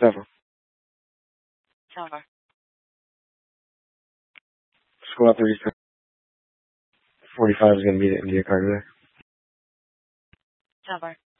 Several. Silver. Squad 3, 45 is going to be the India card today. Silver.